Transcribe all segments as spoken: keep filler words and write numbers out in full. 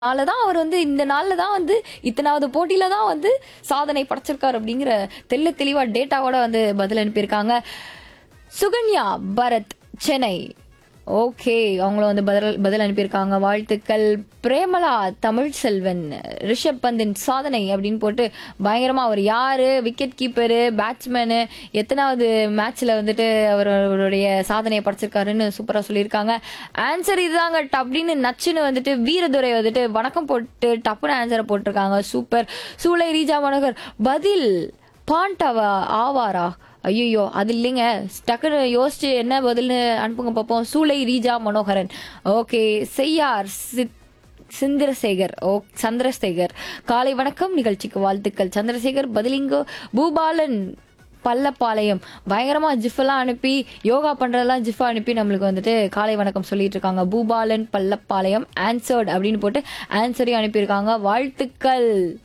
நாள தான் அவர் வந்து இந்த நாள்ல தான் வந்து இத்தனாவது போட்டியில தான் வந்து சாதனை படைச்சிருக்காரு அப்படிங்கிற தெள்ள தெளிவா டேட்டாவோட வந்து பதில் அனுப்பியிருக்காங்க. சுகன்யா பரத் சென்னை. ஓகே, அவங்களும் வந்து பதில் பதில் அனுப்பியிருக்காங்க. வாழ்த்துக்கள். பிரேமலா தமிழ் செல்வன் ரிஷப் பந்தின் சாதனை அப்படின்னு போட்டு பயங்கரமா அவர் யாரு, விக்கெட் கீப்பரு, பேட்ஸ்மேனு, எத்தனாவது மேட்ச்ல வந்துட்டு அவருடைய சாதனையை படைச்சிருக்காருன்னு சூப்பரா சொல்லியிருக்காங்க. ஆன்சர் இதுதாங்க அப்படின்னு நச்சுன்னு வந்துட்டு வீரதுரை வந்துட்டு வணக்கம் போட்டு டப்புன்னு ஆன்சரை போட்டிருக்காங்க. சூப்பர். சூளை ரீஜா மனோகர் பதில் பாண்டவா ஆவாரா? ஐயோ அது இல்லைங்க, டக்குன்னு யோசிச்சு என்ன பதில்னு அனுப்புங்க பார்ப்போம். சூளை ரீஜா மனோகரன். ஓகே. செய்யார் சித் சந்திரசேகர். ஓ சந்திரசேகர் காலை வணக்கம் நிகழ்ச்சிக்கு வாழ்த்துக்கள். சந்திரசேகர் பதிலிங்கோ. பூபாலன் பள்ளப்பாளையம் பயங்கரமா ஜிஃபெல்லாம் அனுப்பி யோகா பண்றதெல்லாம் ஜிஃபா அனுப்பி நம்மளுக்கு வந்துட்டு காலை வணக்கம் சொல்லிட்டு இருக்காங்க. பூபாலன் பள்ளப்பாளையம் ஆன்சர்ட் அப்படின்னு போட்டு ஆன்சரையும் அனுப்பியிருக்காங்க. வாழ்த்துக்கள்.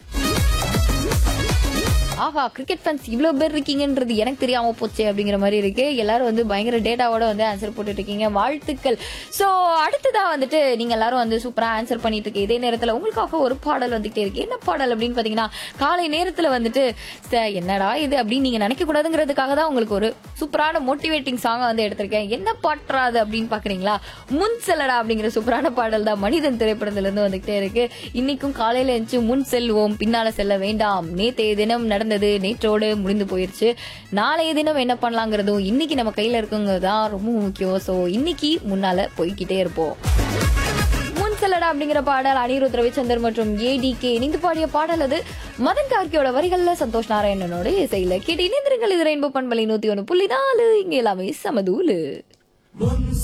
ஆஹா, கிரிக்கெட் ஃபேன்ஸ் இவ்வளவு பேர் இருக்கீங்கன்றது எனக்கு தெரியாம போச்சு அப்படிங்கிற மாதிரி இருக்கு. எல்லாரும் வந்து பயங்கர டேட்டாவோட வந்து ஆன்சர் போட்டுட்டு இருக்கீங்க. வாழ்த்துக்கள். சோ அடுத்ததா வந்துட்டு நீங்க எல்லாரும் வந்து சூப்பரா ஆன்சர் பண்ணிட்டு இருக்கு. இதே நேரத்துல உங்களுக்காக ஒரு பாடல் வந்துகிட்டே இருக்கு. என்ன பாடல் அப்படின்னு பாத்தீங்கன்னா, காலை நேரத்துல வந்துட்டு என்னடா இது அப்படின்னு நீங்க நினைக்க கூடாதுங்கிறதுக்காக தான் உங்களுக்கு ஒரு சூப்பரான மோட்டிவேட்டிங் சாங்கா வந்து எடுத்திருக்கேன். என்ன பாட்டுறாது அப்படின்னு பாக்குறீங்களா? முன் செல்லடா அப்படிங்கிற சூப்பரான பாடல் தான் மனிதன் திரைப்படத்துல இருந்து வந்துகிட்டே இருக்கு. இன்னைக்கும் காலையில எழுந்து முன் செல்வோம் பின்னால செல்ல வேண்டாம், நேத்தைய தினம் நடந்தது நேற்றோடு முடிந்து போயிருச்சு, நாளைய தினம் என்ன பண்ணலாங்கிறதும் இன்னைக்கு நம்ம கையில இருக்குங்கிறதுதான் ரொம்ப முக்கியம். சோ இன்னைக்கு முன்னால போய்கிட்டே இருப்போம். முன் செல்லடா அப்படிங்கிற பாடல் அனிருத் ரவிச்சந்தர் மற்றும் ஏடிகே இணைந்து பாடிய பாடல். அது மதன் கார்கியோட வரிகள்ல சந்தோஷ் நாராயணனோட இசையில கேட்டு இணைந்திருங்கள். இது ரெயின்போ பண்பலை நூத்தி ஒண்ணு புள்ளி நாலு. இங்க எல்லாமே சமதூலு.